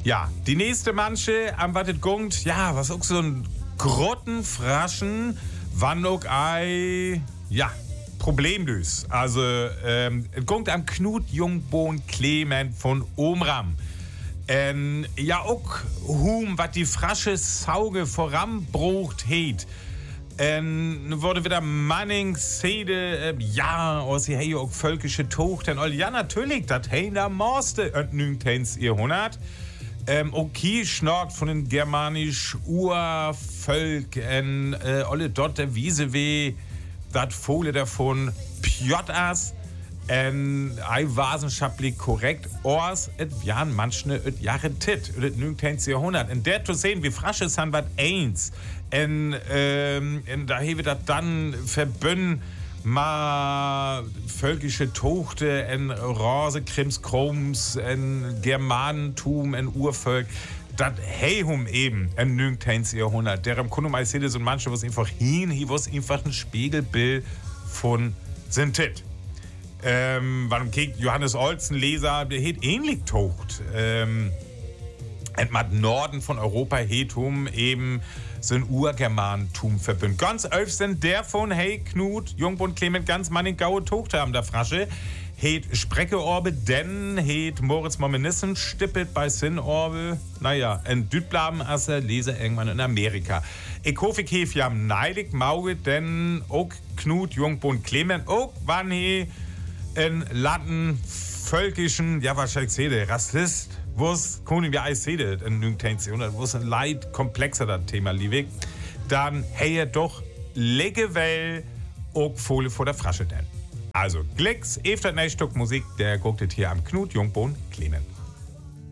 Ja, die nächste manche am wattet gungt, ja, was auch so ein Grottenfraschen, wann auch ja, problemlös. Also, es gungt am Knut Jungbohn Clement von Omram. Ja, auch wat die frasche Sauge vorambrucht heet. Wurde wieder Manning, Sede, ja, aus die hey auch völkische Tochter. Ja, natürlich, das hey da Morste und 19. Jahrhundert. Okay, schnorkt von den germanisch Urvölk, alle dort der Wiese weh, dat Fohle davon, Pjotters, wissenschaftlich korrekt, Ors, et Jan manchne, et Jahre tit, et 19. Jahrhundert. Und der zu sehen, wie frasch es han wat eins, da hewe dat dann verbünden, ma völkische Tochter, Rose, Krims, Kroms, Germanentum, Urvolk, das hehum eben im 19. Jahrhundert. Derem Kunde mal sehen, so manche, was einfach hier was einfach ein Spiegelbild von Sintit. Warum kriegt Johannes Olsen Leser, der het ähnlich tocht. Mat Norden von Europa hetum eben sind Urgermantum verbündet. Ganz öf sind der von hey Knut Jungbund Clement ganz manning gaue Tochter am der Frasche. Het Spreckeorbe, denn het Moritz Momenissen stippelt bei Sinnorbe. Naja, in Dütblaben asse Leser irgendwann in Amerika. Ich hoffe, ich hef ja neidig Mauge, denn auch Knut Jungbund Clement, auch wann he in Latten völkischen, ja wahrscheinlich sehe Rassist, wo's können wir alles sehen in 19. Jahrhundert, wo's ein Leid komplexer das Thema liebig, dann hey doch Legewell auch Folie vor der Frasche denn. Also Glicks, efter Stück Musik, der guckt hier am Knut Jungbohn Clement.